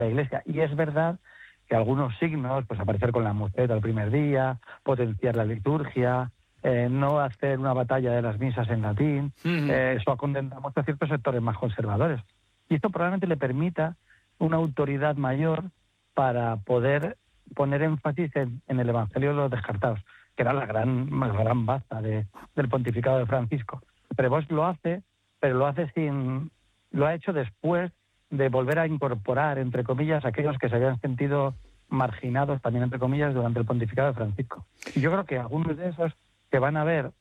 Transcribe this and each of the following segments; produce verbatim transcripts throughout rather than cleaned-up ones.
la Iglesia. Y es verdad que algunos signos, pues aparecer con la muceta el primer día, potenciar la liturgia, eh, no hacer una batalla de las misas en latín, Uh-huh. eh, eso ha condenado mucho a ciertos sectores más conservadores. Y esto probablemente le permita una autoridad mayor para poder poner énfasis en, en el Evangelio de los descartados, que era la gran, la gran baza de, del pontificado de Francisco. Prevost lo hace, pero lo hace sin, lo ha hecho después de volver a incorporar, entre comillas, a aquellos que se habían sentido marginados, también entre comillas, durante el pontificado de Francisco. Y yo creo que algunos de esos que van a ver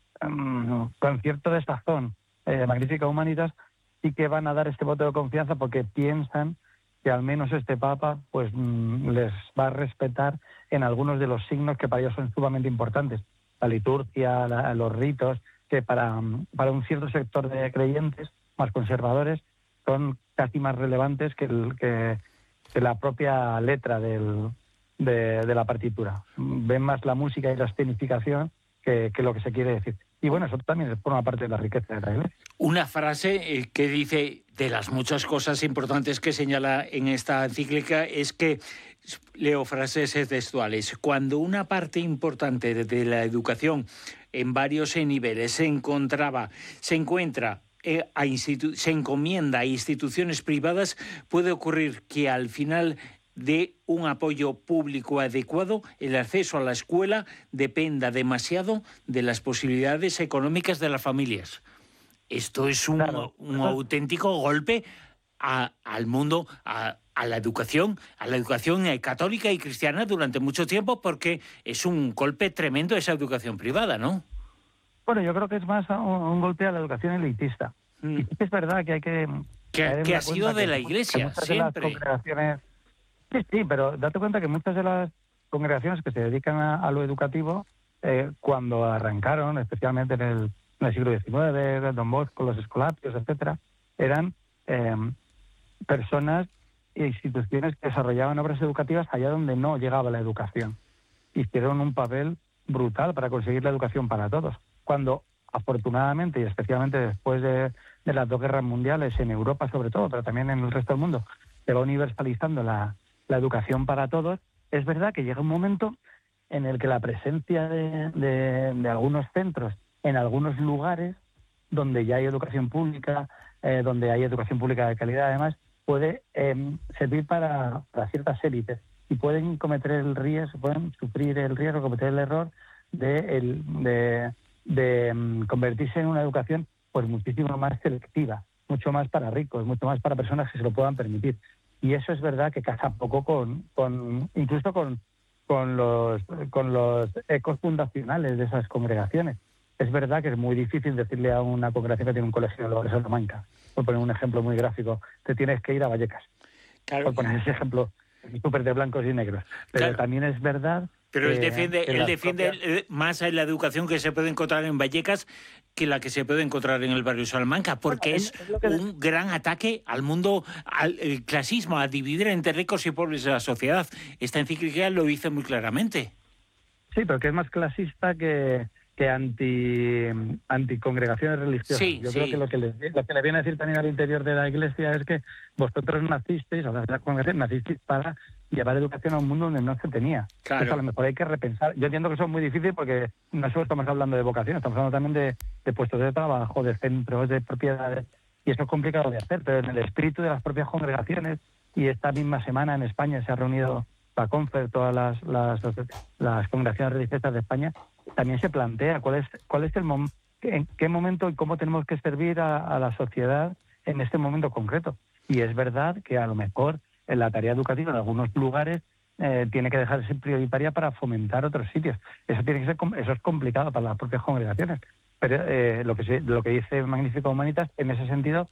um, con cierto desazón eh, Magnificat Humanitas, sí que van a dar este voto de confianza porque piensan que al menos este Papa pues mmm, les va a respetar en algunos de los signos que para ellos son sumamente importantes. La liturgia, la, los ritos, que para, para un cierto sector de creyentes más conservadores son casi más relevantes que, el, que, que la propia letra del, de, de la partitura. Ven más la música y la escenificación que, que lo que se quiere decir. Y bueno, eso también forma parte de la riqueza de la Iglesia. Una frase eh, que dice, de las muchas cosas importantes que señala en esta encíclica, es que, leo frases textuales, cuando una parte importante de, de la educación en varios niveles se encontraba, se encuentra eh, a institu- se encomienda a instituciones privadas, puede ocurrir que al final de un apoyo público adecuado, el acceso a la escuela dependa demasiado de las posibilidades económicas de las familias. Esto es un, Claro. un auténtico golpe a, al mundo, a, a la educación, a la educación católica y cristiana durante mucho tiempo, porque es un golpe tremendo esa educación privada, ¿no? Bueno, yo creo que es más un, un golpe a la educación elitista. Mm. Y es verdad que hay que... Que, que ha sido de la Iglesia, siempre. De las congregaciones... Sí, sí, pero date cuenta que muchas de las congregaciones que se dedican a, a lo educativo, eh, cuando arrancaron, especialmente en el, en el siglo diecinueve, Don Bosco, los Escolapios, etcétera, eran eh, personas e instituciones que desarrollaban obras educativas allá donde no llegaba la educación. Hicieron un papel brutal para conseguir la educación para todos. Cuando, afortunadamente, y especialmente después de, de las dos guerras mundiales, en Europa sobre todo, pero también en el resto del mundo, se va universalizando la, la educación para todos, es verdad que llega un momento en el que la presencia de, de, de algunos centros en algunos lugares donde ya hay educación pública, eh, donde hay educación pública de calidad además, puede eh, servir para, para ciertas élites y pueden cometer el riesgo, pueden sufrir el riesgo, cometer el error de, el, de, de um, convertirse en una educación pues muchísimo más selectiva, mucho más para ricos, mucho más para personas que se lo puedan permitir. Y eso es verdad que casa poco con, con incluso con, con los con los ecos fundacionales de esas congregaciones. Es verdad que es muy difícil decirle a una congregación que tiene un colegio de Dolores Salamanca, por poner un ejemplo muy gráfico, te tienes que ir a Vallecas. Claro. Por poner ese ejemplo súper de blancos y negros. Pero claro, también es verdad... Pero él defiende, él defiende propias... más a la educación que se puede encontrar en Vallecas que la que se puede encontrar en el barrio Salamanca, porque bueno, es, es, es que... un gran ataque al mundo, al clasismo, a dividir entre ricos y pobres de la sociedad. Esta encíclica lo dice muy claramente. Sí, pero que es más clasista que, que anti anticongregaciones religiosas. Sí, Yo sí. creo que lo que, les, lo que le viene a decir también al interior de la Iglesia es que vosotros nacisteis, o sea, la congregación nacisteis para llevar educación a un mundo donde no se tenía. Claro. Eso a lo mejor hay que repensar. Yo entiendo que eso es muy difícil porque no solo estamos hablando de vocación, estamos hablando también de, de puestos de trabajo, de centros, de propiedades, y eso es complicado de hacer, pero en el espíritu de las propias congregaciones, y esta misma semana en España se ha reunido la CONFER, todas las, las, las congregaciones religiosas de España, también se plantea cuál es cuál es el mom en qué momento y cómo tenemos que servir a, a la sociedad en este momento concreto. Y es verdad que a lo mejor en la tarea educativa en algunos lugares eh, tiene que dejar de ser prioritaria para fomentar otros sitios. Eso tiene que ser eso es complicado para las propias congregaciones. Pero eh, lo que se, lo que dice Magnificat Humanitas en ese sentido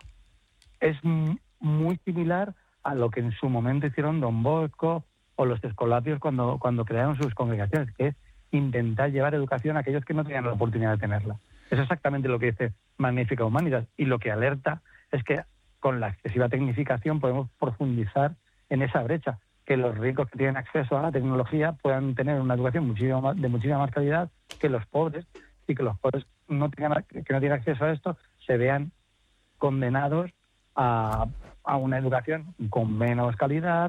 es muy similar a lo que en su momento hicieron Don Bosco o los Escolapios cuando cuando crearon sus congregaciones, que es intentar llevar educación a aquellos que no tenían la oportunidad de tenerla. Es exactamente lo que dice Magnificat Humanitas, y lo que alerta es que con la excesiva tecnificación podemos profundizar en esa brecha, que los ricos que tienen acceso a la tecnología puedan tener una educación muchísimo más, de muchísima más calidad que los pobres, y que los pobres no tengan, que no tienen acceso a esto se vean condenados a, a una educación con menos calidad,